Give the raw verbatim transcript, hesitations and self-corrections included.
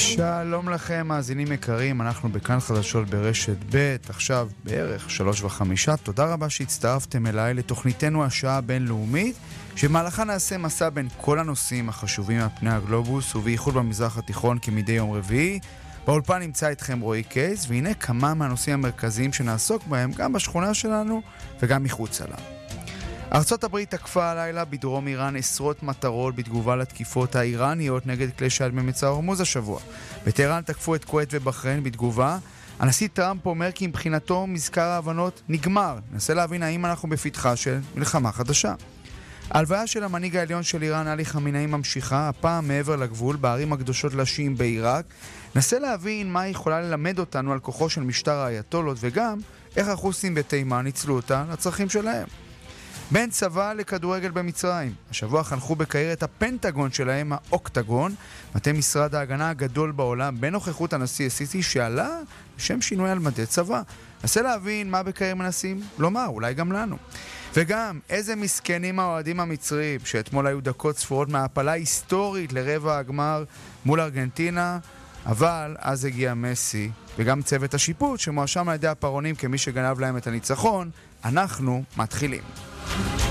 שלום לכם, מאזינים יקרים, אנחנו בכאן חדשות ברשת ב', עכשיו בערך שלוש וחמישה. תודה רבה שהצטרפתם אליי לתוכניתנו השעה הבינלאומית, שבמהלכה נעשה מסע בין כל הנושאים החשובים על פני הגלובוס, ובייחוד במזרח התיכון כמדי יום רביעי. באולפן נמצא איתכם רועי קייס, והנה כמה מהנושאים המרכזיים שנעסוק בהם גם בשכונה שלנו וגם מחוצה לה. ארצות הברית תקפה הלילה בדרום איראן עשרות מטרות בתגובה לתקיפות האיראניות נגד כלי שיט במצר הורמוז השבוע. בטהרן תקפו את כווית ובחריין בתגובה. הנשיא טראמפ אומר כי מבחינתו מזכר ההבנות נגמר. ננסה להבין האם אנחנו בפתחה של מלחמה חדשה. ההלוויה של המנהיג העליון של איראן עלי חמינאי ממשיכה, הפעם מעבר לגבול בערים הקדושות לשיעים בעיראק. ננסה להבין מה יכולה ללמד אותנו על כוחו של משטר האייתולות, וגם איך החוסים בתימן ניצלו אותה לצרכים שלהם. בין צבא לכדורגל במצרים. השבוע חנכו בקהיר את הפנטגון שלהם, האוקטגון, מטה משרד ההגנה הגדול בעולם, בנוכחות הנשיא הסיסי שעלה לשם שינוי על מדי צבא. ננסה להבין מה בקהיר מנסים לומר, אולי גם לנו. וגם, איזה מסכנים האוהדים המצרים, שאתמול היו דקות ספורות מההפלה היסטורית לרבע הגמר מול ארגנטינה, אבל אז הגיע מסי, וגם צוות השיפוט שמואשם על ידי הפרונים כמי שגנב להם את הניצחון. אנחנו מתחילים.